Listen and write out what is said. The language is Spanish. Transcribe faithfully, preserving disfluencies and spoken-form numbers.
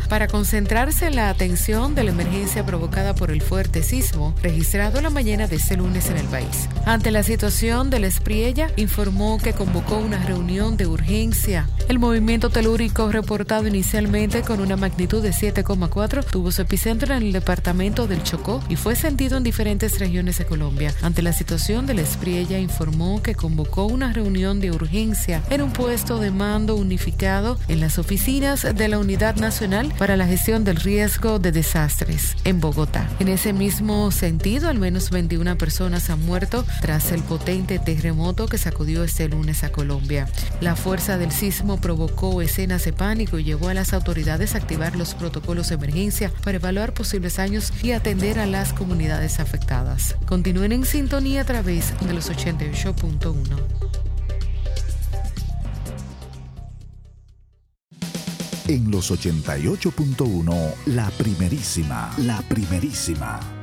para concentrarse en la atención de la emergencia provocada por el fuerte sismo registrado la mañana de este lunes en el país. Ante la situación de la Espriella, informó que convocó una reunión de urgencia. El movimiento telúrico, reportado inicialmente con una magnitud de siete coma cuatro, tuvo su epicentro en el departamento del Chocó y fue sentido en diferentes regiones de Colombia. Ante la situación de la Espriella, informó que convocó una reunión de urgencia en un puesto de mando unificado en las oficinas de la Unidad Nacional para la Gestión del Riesgo de Desastres en Bogotá. En ese mismo sentido, al menos veintiuna personas han muerto tras el potente terremoto que sacudió este lunes a Colombia. La fuerza del sismo provocó escenas de pánico y llevó a las autoridades a activar los protocolos de emergencia para evaluar posibles daños y atender a las comunidades afectadas. Continúen en sintonía a través de los ochenta y ocho punto uno. En los ochenta y ocho punto uno, la primerísima, la primerísima.